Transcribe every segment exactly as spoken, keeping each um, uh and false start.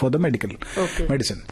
For the medical medicine.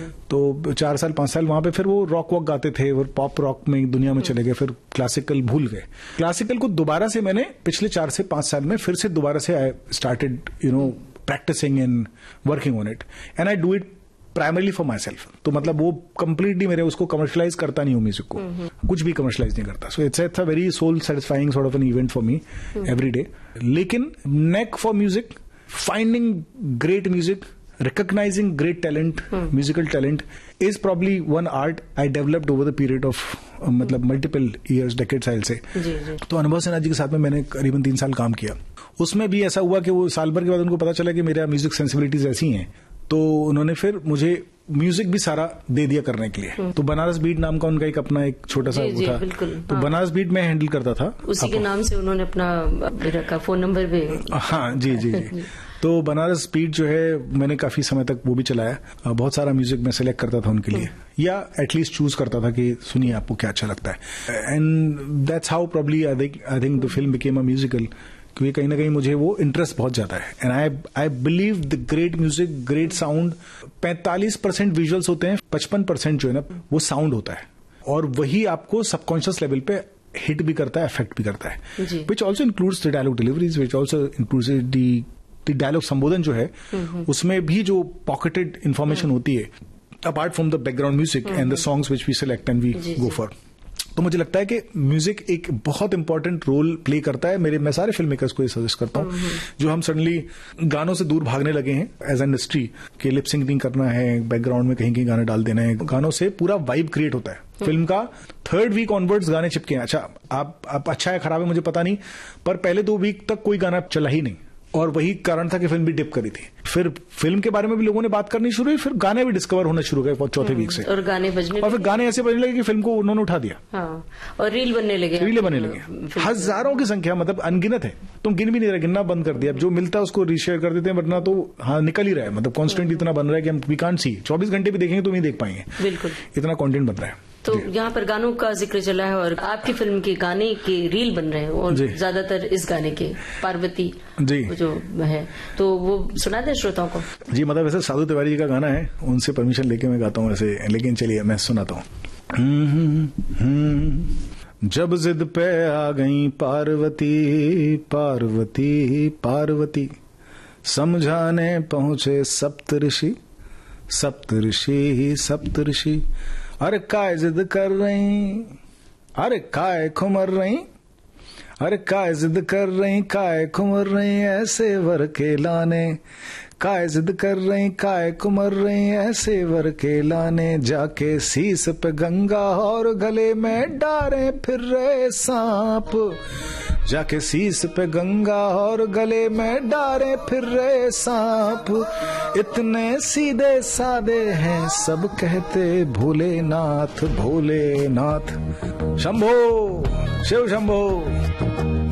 तो चार साल पांच साल वहां पे फिर वो रॉक वॉक गाते थे, वो पॉप रॉक में दुनिया में चले गए, फिर क्लासिकल भूल गए। क्लासिकल को दोबारा से मैंने पिछले चार से पांच साल में फिर से दोबारा से I started you know practising and working on it, and I do it primarily for my self. तो मतलब वो कंप्लीटली मेरे उसको कमर्शलाइज करता नहीं हूँ म्यूजिक को, कुछ भी कमर्शलाइज नहीं करता। So it's it's a very soul satisfying sort of an event for me every day. लेकिन नेक for music, finding great music, recognizing great talent, hmm. musical talent is probably one art I developed over the period of uh, मतलब multiple years, decades I'll say। जी, जी. तो अनुभव सिन्हा जी के साथ में मैंने करीबन तीन साल काम किया। उसमें भी ऐसा हुआ कि वो साल भर के बाद उनको पता चला कि मेरा म्यूजिक सेंसिबिलिटीज ऐसी हैं, तो उन्होंने फिर मुझे म्यूजिक भी सारा दे दिया करने के लिए। hmm. तो बनारस बीट नाम का उनका एक अपना एक छोटा सा वो था, तो हाँ। बनारस बीट मैं हैंडल करता था, उसी के नाम से उन्होंने अपना रखा, फोन नंबर भी। हाँ जी जी जी। तो बनारस बीट जो है मैंने काफी समय तक वो भी चलाया, बहुत सारा म्यूजिक मैं सिलेक्ट करता था उनके लिए, या एटलीस्ट चूज करता था कि सुनिए आपको क्या अच्छा लगता है। And that's how probably I think I think the film became a musical, क्योंकि कहीं ना कहीं मुझे वो इंटरेस्ट बहुत ज्यादा है। And I I believe the great music, great sound, पैंतालीस परसेंट विजुअल्स होते हैं, पचपन परसेंट जो है ना वो साउंड होता है, और वही आपको सबकॉन्शियस लेवल पे हिट भी करता है, अफेक्ट भी करता है, which also includes the dialogue deliveries, which also includes the dialogue संबोधन जो है, उसमें भी जो पॉकेटेड इंफॉर्मेशन होती है apart from the background music and the songs which we select and we go for. तो मुझे लगता है कि म्यूजिक एक बहुत इंपॉर्टेंट रोल प्ले करता है। मेरे मैं सारे फिल्म मेकर्स को ये सजेस्ट करता हूँ जो हम सडनली गानों से दूर भागने लगे हैं एज एन इंडस्ट्री, के लिप सिंकिंग करना है, बैकग्राउंड में कहीं कहीं गाने डाल देना है। गानों से पूरा वाइब क्रिएट होता है। फिल्म का थर्ड वीक ऑनवर्ड्स गाने चिपके हैं। अच्छा आप, आप अच्छा है खराब है मुझे पता नहीं, पर पहले दो वीक तक कोई गाना चला ही नहीं, और वही कारण था कि फिल्म भी डिप करी थी। फिर फिल्म के बारे में भी लोगों ने बात करनी शुरू हुई, फिर गाने भी डिस्कवर होना शुरू हो गए चौथे वीक से, और गाने बजने और फिर गाने ऐसे बजने लगे कि फिल्म को उन्होंने उठा दिया। हाँ, और रील बनने लगे, रीले बनने लगे, हजारों की संख्या, मतलब अनगिनत है, तुम गिन भी नहीं रहे, गिनना बंद कर दिया। अब जो मिलता है उसको रीशेयर कर देते हैं, वरना तो हाँ निकल ही रहा है, मतलब कॉन्स्टेंट इतना बन रहा है कि हम वी कांट सी, चौबीस घंटे भी देखेंगे तो नहीं देख पाएंगे, बिल्कुल इतना कॉन्टेंट बन रहा है। तो यहाँ पर गानों का जिक्र चला है, और आपकी फिल्म के गाने के रील बन रहे हैं, और ज्यादातर इस गाने के पार्वती जी जो है, तो वो सुना दे श्रोताओं को। जी मतलब वैसे साधु तिवारी जी का गाना है, उनसे परमिशन लेके मैं गाता हूँ वैसे, लेकिन चलिए मैं सुनाता हूँ। जब जिद पे आ गई पार्वती पार्वती पार्वती, समझाने पहुंचे सप्तऋषि सप्तऋषि सप्तऋषि, अरे काय जिद कर रही, अरे काय खुमर रही, अरे काय जिद कर रही, काय खुमर रही, ऐसे वर के लाने, काय जिद कर रही, काय कुमर रही, ऐसे वर के लाने, जाके शीस पे गंगा और गले में डारे फिर रहे सांप, जाके शीस पे गंगा और गले में डारे फिर रहे सांप, इतने सीधे सादे हैं सब कहते भोलेनाथ भोलेनाथ, शंभो शिव शंभो।